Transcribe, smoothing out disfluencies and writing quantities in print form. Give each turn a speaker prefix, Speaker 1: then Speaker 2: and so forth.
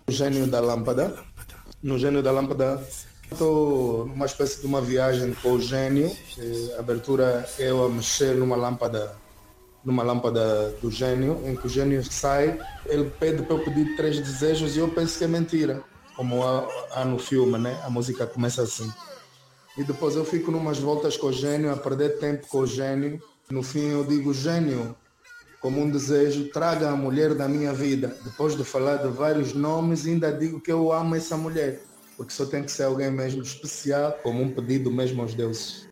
Speaker 1: Gênio da Lâmpada. No Gênio da Lâmpada, estou numa espécie de uma viagem com o gênio. A abertura é eu a mexer numa lâmpada do gênio, em que o gênio sai, ele pede para eu pedir 3 desejos e eu penso que é mentira, como há no filme, né? A música começa assim. E depois eu fico numas voltas com o gênio, a perder tempo com o gênio. No fim eu digo, gênio, como um desejo, traga a mulher da minha vida. Depois de falar de vários nomes, ainda digo que eu amo essa mulher, porque só tem que ser alguém mesmo especial, como um pedido mesmo aos deuses.